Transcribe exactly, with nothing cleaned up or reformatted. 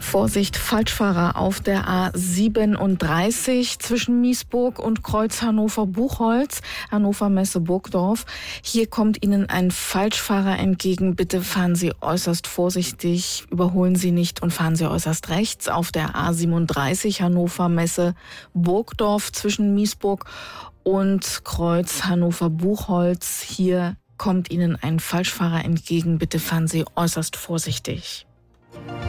Vorsicht, Falschfahrer auf der A siebenunddreißig zwischen Miesburg und Kreuz Hannover-Buchholz, Hannover Messe Burgdorf. Hier kommt Ihnen ein Falschfahrer entgegen. Bitte fahren Sie äußerst vorsichtig, überholen Sie nicht und fahren Sie äußerst rechts auf der A siebenunddreißig Hannover Messe Burgdorf zwischen Miesburg und Kreuz Hannover-Buchholz. Hier kommt Ihnen ein Falschfahrer entgegen. Bitte fahren Sie äußerst vorsichtig.